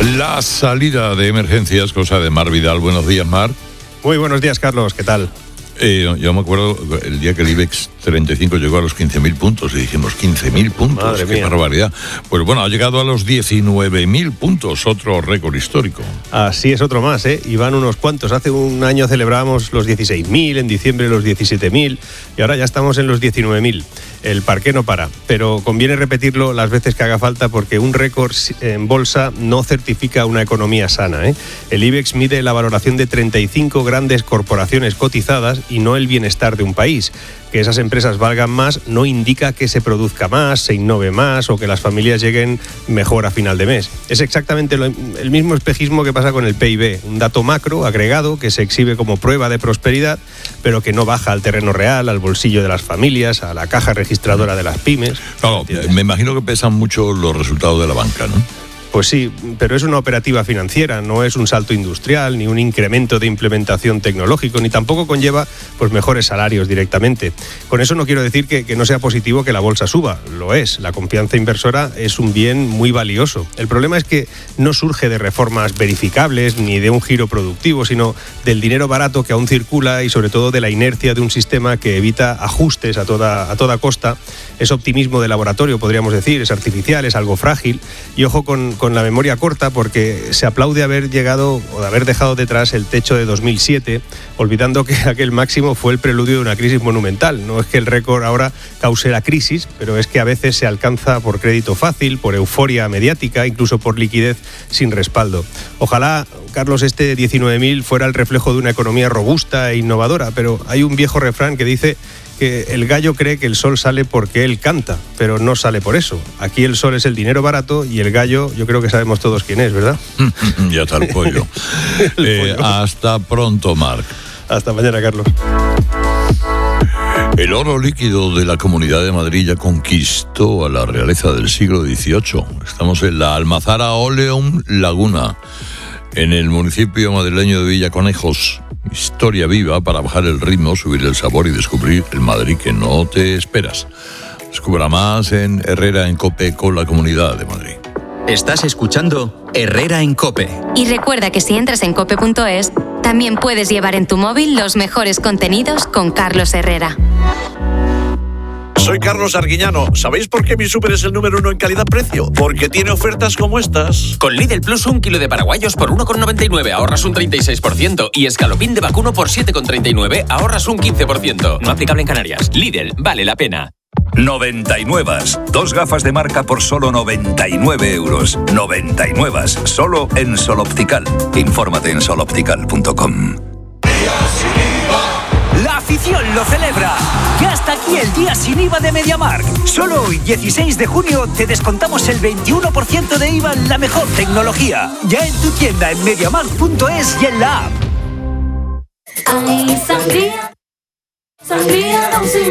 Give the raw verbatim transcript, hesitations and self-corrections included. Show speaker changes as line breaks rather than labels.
La salida de emergencias, cosa de Mar Vidal. Buenos días, Mar.
Muy buenos días, Carlos. ¿Qué tal?
Eh, yo me acuerdo el día que el IBEX treinta y cinco llegó a los quince mil puntos y dijimos quince mil puntos,
Madre
qué
mía.
barbaridad. Pues bueno, ha llegado a los diecinueve mil puntos, otro récord histórico.
Así es, otro más, ¿eh? Y van unos cuantos. Hace un año celebrábamos los dieciséis mil, en diciembre los diecisiete mil y ahora ya estamos en los diecinueve mil. El parqué no para, pero conviene repetirlo las veces que haga falta porque un récord en bolsa no certifica una economía sana, ¿eh? El IBEX mide la valoración de treinta y cinco grandes corporaciones cotizadas y no el bienestar de un país. Que esas empresas valgan más no indica que se produzca más, se innove más o que las familias lleguen mejor a final de mes. Es exactamente lo, el mismo espejismo que pasa con el P I B, un dato macro agregado que se exhibe como prueba de prosperidad, pero que no baja al terreno real, al bolsillo de las familias, a la caja registradora de las pymes.
Claro, me imagino que pesan mucho los resultados de la banca, ¿no?
Pues sí, pero es una operativa financiera, no es un salto industrial, ni un incremento de implementación tecnológico, ni tampoco conlleva pues, mejores salarios directamente. Con eso no quiero decir que, que no sea positivo que la bolsa suba, lo es. La confianza inversora es un bien muy valioso. El problema es que no surge de reformas verificables ni de un giro productivo, sino del dinero barato que aún circula y sobre todo de la inercia de un sistema que evita ajustes a toda, a toda costa. Es optimismo de laboratorio, podríamos decir, es artificial, es algo frágil. Y ojo con con la memoria corta porque se aplaude haber llegado o de haber dejado detrás el techo de dos mil siete, olvidando que aquel máximo fue el preludio de una crisis monumental. No es que el récord ahora cause la crisis, pero es que a veces se alcanza por crédito fácil, por euforia mediática, incluso por liquidez sin respaldo. Ojalá, Carlos, este diecinueve mil fuera el reflejo de una economía robusta e innovadora, pero hay un viejo refrán que dice que el gallo cree que el sol sale porque él canta, pero no sale por eso. Aquí el sol es el dinero barato y el gallo, yo creo que sabemos todos quién es, ¿verdad?
Ya está el pollo.
el
eh,
pollo.
Hasta pronto, Marc.
Hasta mañana, Carlos.
El oro líquido de la Comunidad de Madrid ya conquistó a la realeza del siglo dieciocho. Estamos en la Almazara Oleum Laguna, en el municipio madrileño de Villaconejos. Historia viva para bajar el ritmo, subir el sabor y descubrir el Madrid que no te esperas. Descubra más en Herrera en COPE con la Comunidad de Madrid.
Estás escuchando Herrera en COPE.
Y recuerda que si entras en cope punto es, también puedes llevar en tu móvil los mejores contenidos con Carlos Herrera.
Soy Carlos Arguiñano. ¿Sabéis por qué mi súper es el número uno en calidad-precio? Porque tiene ofertas como estas.
Con Lidl Plus, un kilo de paraguayos por uno con noventa y nueve, ahorras un treinta y seis por ciento. Y escalopín de vacuno por siete con treinta y nueve, ahorras un quince por ciento. No aplicable en Canarias. Lidl, vale la pena.
noventa y nueve. Dos gafas de marca por solo noventa y nueve euros. noventa y nueve. Solo en Sol Optical. Infórmate en sol optical punto com.
La afición lo celebra. Ya está aquí el día sin I V A de MediaMarkt. Solo hoy, dieciséis de junio, te descontamos el veintiuno por ciento de I V A en la mejor tecnología. Ya en tu tienda en mediamarkt punto es y en la app.
Ay, sangría, sangría, don Simón.